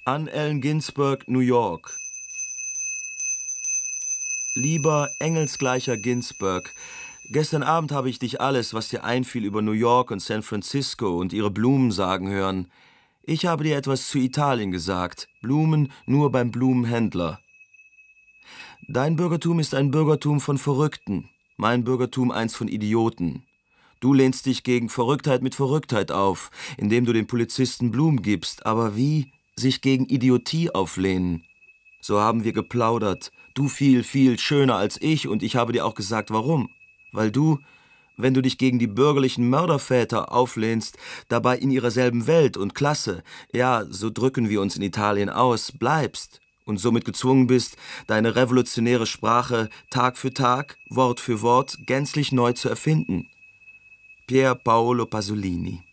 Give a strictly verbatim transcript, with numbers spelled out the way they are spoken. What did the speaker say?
An Allen Ginsberg, New York. Lieber engelsgleicher Ginsberg, gestern Abend habe ich dich alles, was dir einfiel, über New York und San Francisco und ihre Blumen sagen hören. Ich habe dir etwas zu Italien gesagt. Blumen nur beim Blumenhändler. Dein Bürgertum ist ein Bürgertum von Verrückten, mein Bürgertum eins von Idioten. Du lehnst dich gegen Verrücktheit mit Verrücktheit auf, indem du den Polizisten Blumen gibst, aber wie sich gegen Idiotie auflehnen? So haben wir geplaudert, du viel, viel schöner als ich, und ich habe dir auch gesagt, warum. Weil du, wenn du dich gegen die bürgerlichen Mörderväter auflehnst, dabei in ihrer selben Welt und Klasse, ja, so drücken wir uns in Italien aus, bleibst und somit gezwungen bist, deine revolutionäre Sprache Tag für Tag, Wort für Wort gänzlich neu zu erfinden. Pier Paolo Pasolini.